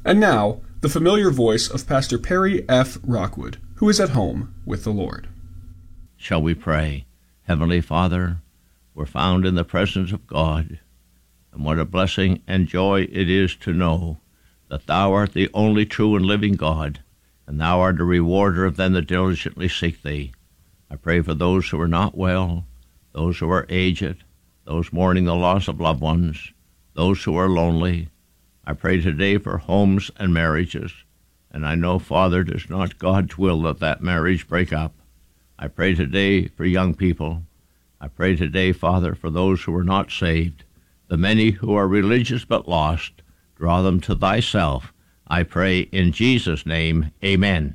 And now, the familiar voice of Pastor Perry F. Rockwood, who is at home with the Lord. Shall we pray? Heavenly Father, we're found in the presence of God, and what a blessing and joy it is to know that Thou art the only true and living God, and Thou art a rewarder of them that diligently seek Thee. I pray for those who are not well, those who are aged, those mourning the loss of loved ones, those who are lonely. I pray today for homes and marriages, and I know, Father, it is not God's will that marriage break up. I pray today for young people. I pray today, Father, for those who are not saved, the many who are religious but lost. Draw them to Thyself. I pray in Jesus' name, amen.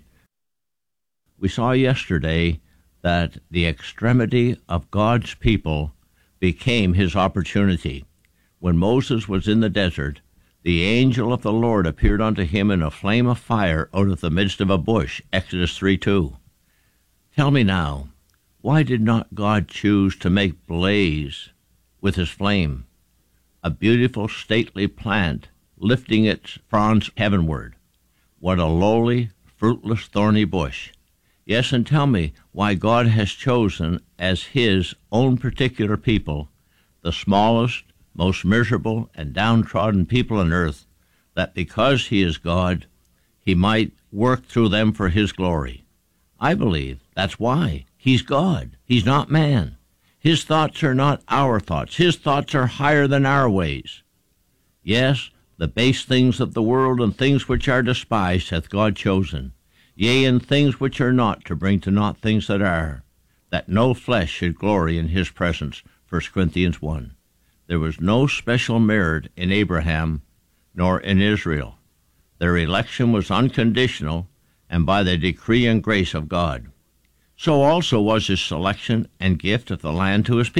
We saw yesterday that the extremity of God's people became his opportunity. When Moses was in the desert, the angel of the Lord appeared unto him in a flame of fire out of the midst of a bush, Exodus 3:2. Tell me now, why did not God choose to make blaze with his flame, a beautiful stately plant lifting its fronds heavenward? What a lowly, fruitless, thorny bush. Yes, and tell me why God has chosen as his own particular people the smallest, most miserable, and downtrodden people on earth, that because he is God, he might work through them for his glory. I believe that's why. He's God. He's not man. His thoughts are not our thoughts. His thoughts are higher than our ways. Yes, the base things of the world and things which are despised hath God chosen, yea, and things which are not, to bring to naught things that are, that no flesh should glory in his presence. 1 Corinthians 1. There was no special merit in Abraham nor in Israel. Their election was unconditional and by the decree and grace of God. So also was his selection and gift of the land to his people.